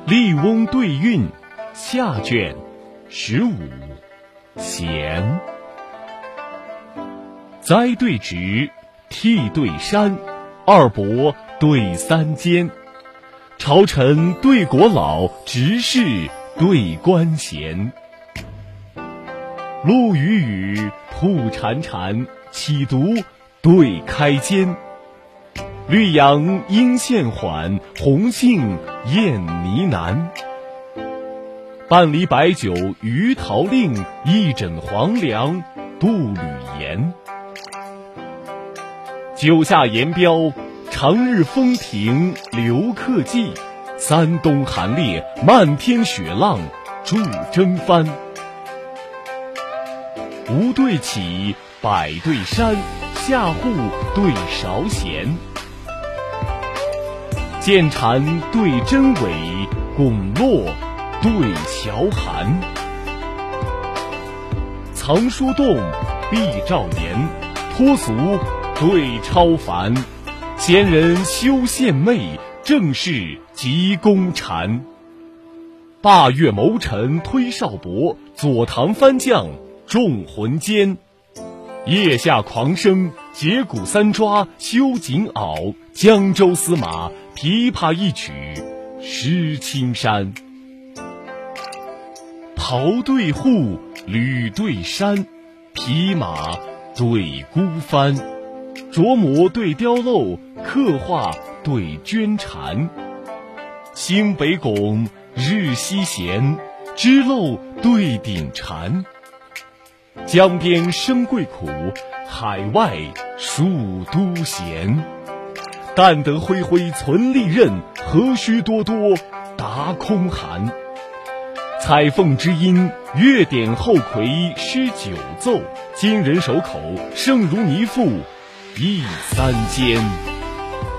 笠翁对韵下卷15闲。栽对直，替对山，二伯对三监。朝臣对国老，执事对官闲。陆羽羽，兔潺潺，起读对开间。绿杨应宪缓，红杏燕呢喃。半厘白酒鱼桃令，一枕黄粱步履言。九下言标，长日风停留客骑，三冬寒冽，漫天雪浪铸征帆。吴对起，百对山，下户对韶弦。剑蝉对真尾，拱落对桥寒。藏书洞，闭照言，脱俗对超凡。仙人修献媚，正是极公禅。霸月谋臣推少伯，左堂番将众魂间。腋下狂生，节骨三抓修锦袄，江州司马琵琶一曲诗青山。袍对户，履对衫，匹马对孤帆。琢磨对雕镂，刻画对镌蝉。星北拱，日西闲，支漏对顶禅。江边生贵苦，海外戍都闲。但得恢恢存利刃，何须多多答空寒。彩凤之音，月点后魁诗九奏。今人手口，胜如泥赋一三间。